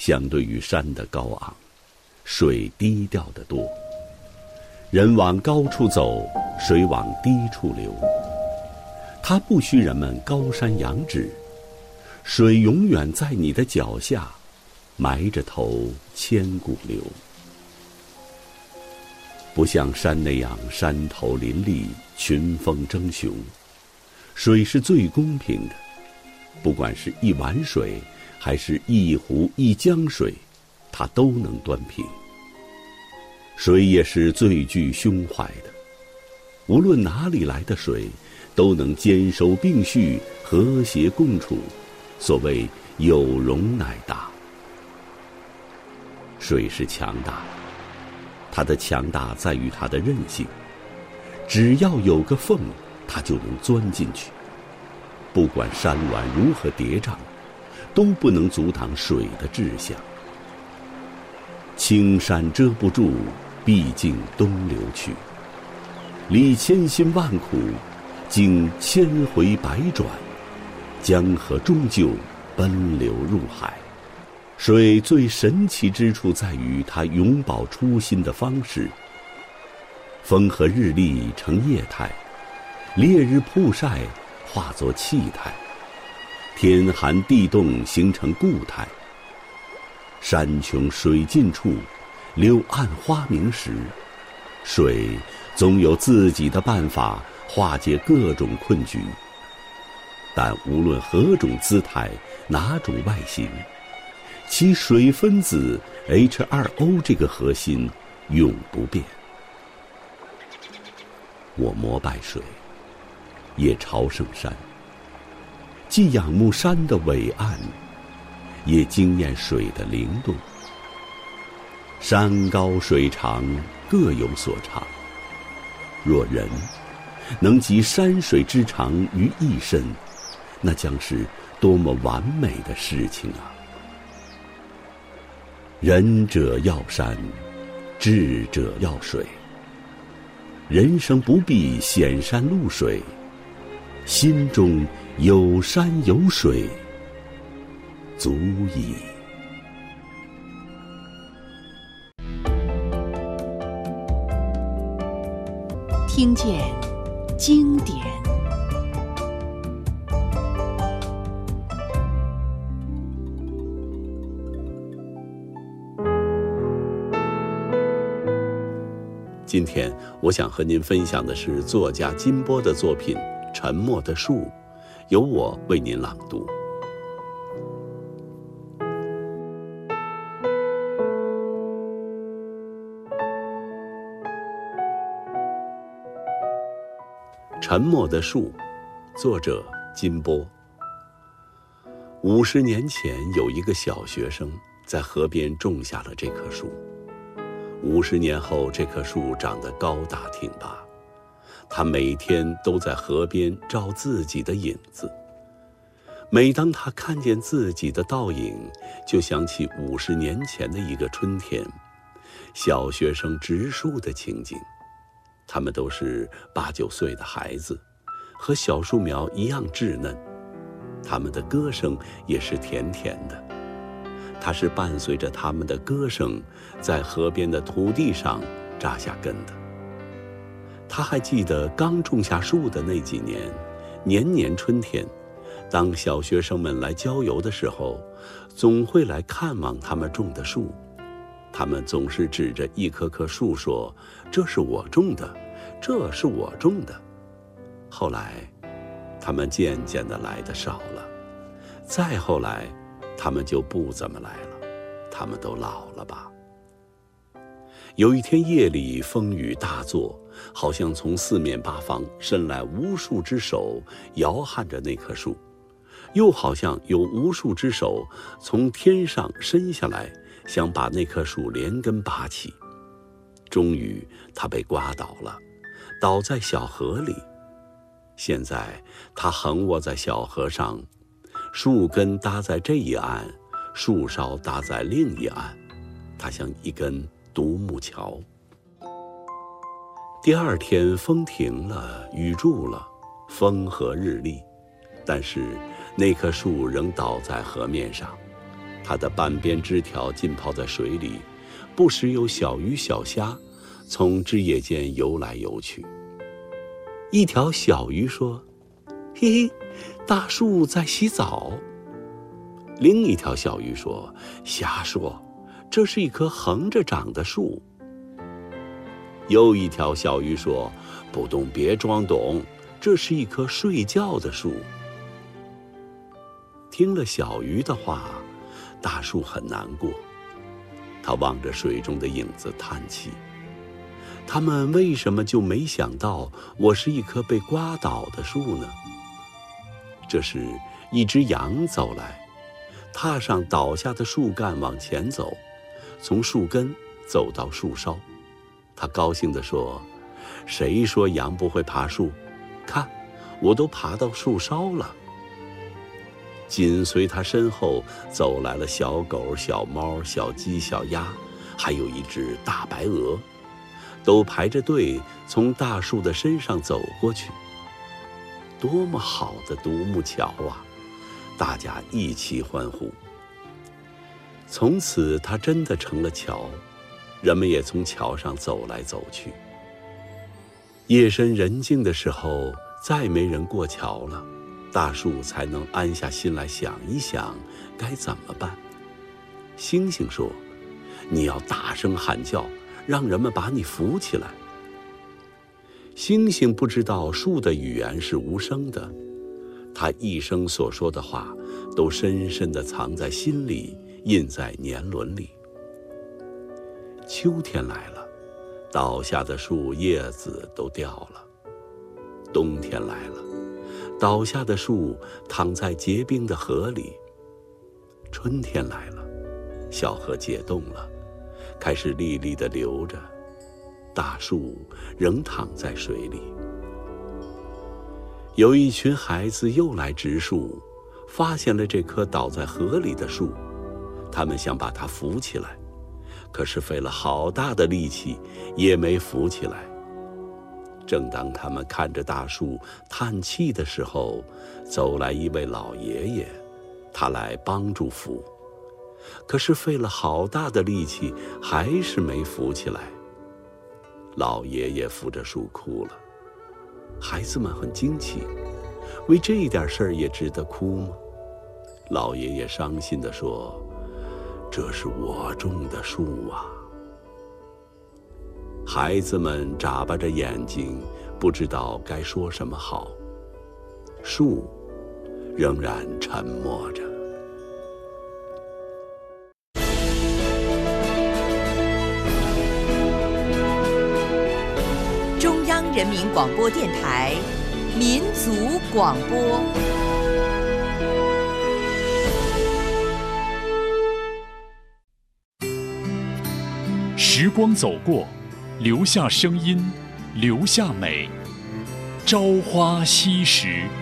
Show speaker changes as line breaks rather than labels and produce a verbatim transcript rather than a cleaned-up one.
相对于山的高昂，水低调得多。人往高处走，水往低处流。它不需人们高山仰止，水永远在你的脚下，埋着头千古流。不像山那样山头林立，群峰争雄，水是最公平的，不管是一碗水，还是一湖一江水，它都能端平。水也是最具胸怀的，无论哪里来的水，都能兼收并蓄，和谐共处。所谓有容乃大。水是强大的，它的强大在于它的韧性，只要有个缝，它就能钻进去。不管山峦如何叠嶂，都不能阻挡水的志向。青山遮不住，毕竟东流去。历千辛万苦，经千回百转，江河终究奔流入海。水最神奇之处在于它永葆初心的方式。风和日丽成液态，烈日曝晒化作气态，天寒地冻形成固态。山穷水尽处，柳暗花明时，水总有自己的办法化解各种困局。但无论何种姿态，哪种外形，其水分子 H 二 O 这个核心永不变。我膜拜水，也朝圣山，既仰慕山的伟岸，也惊艳水的灵动。山高水长，各有所长。若人能集山水之长于一身，那将是多么完美的事情啊！仁者要山，智者要水。人生不必显山露水，心中有山有水，足矣。
听见经典。
今天我想和您分享的是作家金波的作品《沉默的树》，由我为您朗读。沉默的树，作者金波。五十年前，有一个小学生在河边种下了这棵树。五十年后，这棵树长得高大挺拔，他每天都在河边照自己的影子。每当他看见自己的倒影，就想起五十年前的一个春天，小学生植树的情景。他们都是八九岁的孩子，和小树苗一样稚嫩，他们的歌声也是甜甜的。它是伴随着他们的歌声，在河边的土地上扎下根的。他还记得刚种下树的那几年，年年春天，当小学生们来郊游的时候，总会来看望他们种的树。他们总是指着一棵棵树说：“这是我种的，这是我种的。”后来，他们渐渐地来的少了，再后来，他们就不怎么来了，他们都老了吧。有一天夜里，风雨大作，好像从四面八方伸来无数只手，摇撼着那棵树，又好像有无数只手从天上伸下来，想把那棵树连根拔起。终于，它被刮倒了，倒在小河里。现在，它横卧在小河上，树根搭在这一岸，树梢搭在另一岸，它像一根独木桥。第二天，风停了，雨住了，风和日丽，但是那棵树仍倒在河面上。 它的半边枝条浸泡在水里，不时有小鱼小虾从枝叶间游来游去。一条小鱼说：“嘿嘿，大树在洗澡。”另一条小鱼说：“瞎说，这是一棵横着长的树。”又一条小鱼说：“不懂别装懂，这是一棵睡觉的树。”听了小鱼的话，大树很难过，他望着水中的影子叹气。他们为什么就没想到我是一棵被刮倒的树呢？这时，一只羊走来，踏上倒下的树干往前走，从树根走到树梢。他高兴地说：“谁说羊不会爬树？看，我都爬到树梢了。”紧随他身后走来了小狗、小猫、小鸡、小鸭，还有一只大白鹅，都排着队从大树的身上走过去。多么好的独木桥啊！大家一起欢呼。从此，它真的成了桥，人们也从桥上走来走去。夜深人静的时候，再没人过桥了，大树才能安下心来想一想该怎么办。星星说：“你要大声喊叫，让人们把你扶起来。”星星不知道树的语言是无声的，它一生所说的话都深深地藏在心里，印在年轮里。秋天来了，倒下的树叶子都掉了。冬天来了，倒下的树躺在结冰的河里。春天来了，小河解冻了，开始沥沥地流着，大树仍躺在水里。有一群孩子又来植树，发现了这棵倒在河里的树，他们想把它扶起来，可是费了好大的力气，也没扶起来。正当他们看着大树叹气的时候，走来一位老爷爷，他来帮助扶，可是费了好大的力气，还是没扶起来。老爷爷扶着树哭了。孩子们很惊奇，为这点事儿也值得哭吗？老爷爷伤心地说：“这是我种的树啊。”孩子们眨巴着眼睛，不知道该说什么好。树仍然沉默着。
中央人民广播电台民族广播。
时光走过，留下声音，留下美。朝花夕拾。